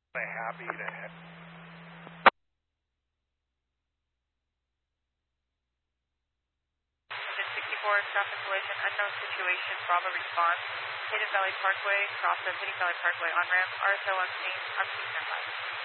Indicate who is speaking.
Speaker 1: Happy to have.
Speaker 2: 64, traffic collision, unknown situation, Bravo response. Hidden Valley Parkway, cross of Hidden Valley Parkway on ramp, RSO on scene, standby.